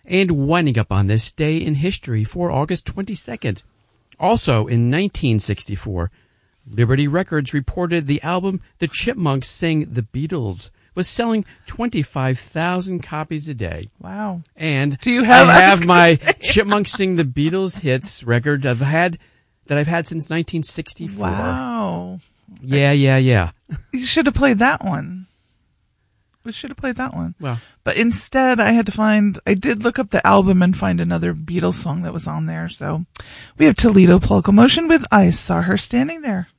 And winding up on this day in history for August 22nd. Also in 1964, Liberty Records reported the album The Chipmunks Sing the Beatles was selling 25,000 copies a day. Wow. And do you have, I have my Chipmunks Sing the Beatles hits record that I've had since 1964. Wow. Yeah. You should have played that one. We should have played that one. Well, but instead I did look up the album and find another Beatles song that was on there. So we have Toledo Polka Motion with I Saw Her Standing There.